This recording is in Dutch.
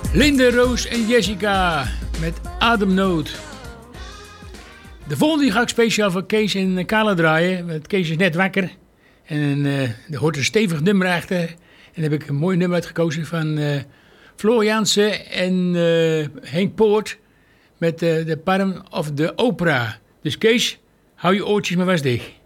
Linde, Roos en Jessica met Ademnood. De volgende die ga ik speciaal voor Kees en Carla draaien. Want Kees is net wakker. En er hoort een stevig nummer achter. En dan heb ik een mooi nummer uitgekozen van Floor Jansen en Henk Poort. Met de Parm of de Opera. Dus Kees, hou je oortjes maar vast dicht.